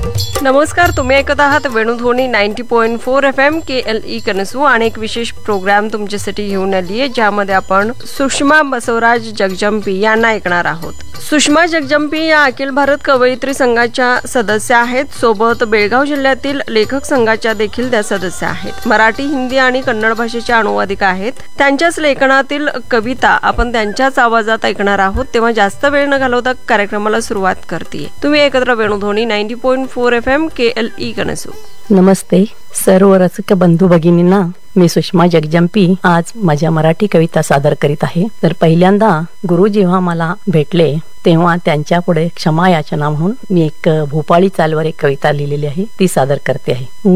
नमस्कार, तुम्ही ऐकत आहात वेणुध्वनी 90.4 FM KLE कनसू आणि एक विशेष प्रोग्राम तुमच्यासाठी घेऊन आली आहे, ज्यामध्ये आपण सुषमा बसवराज जगजंपी यांना ऐकणार आहोत. सुषमा जगजंपी या अखिल भारत कवयित्री संघाच्या सदस्य आहेत. सोबत बेळगाव जिल्ह्यातील लेखक संघाच्या देखील त्या सदस्य आहेत. मराठी, हिंदी आणि कन्नड भाषेच्या अनुवादिका आहेत. त्यांच्याच लेखनातील कविता आपण त्यांच्याच आवाजात ऐकणार आहोत. तेव्हा जास्त वेळ न घालवता कार्यक्रमाला सुरुवात करते. तुम्ही एकत्र वेणुध्वनी 90.4 FM KLE कनसू. नमस्ते सर्व रसिक बंधू भगिनींना. मी सुषमा जगजंपी आज माझ्या मराठी कविता सादर करीत आहे. तर पहिल्यांदा गुरु जेव्हा मला भेटले तेव्हा त्यांच्या पुढे क्षमा याचना म्हणून मी एक भोपाळी चालवर एक कविता लिहिलेली आहे, ती सादर करते आहे.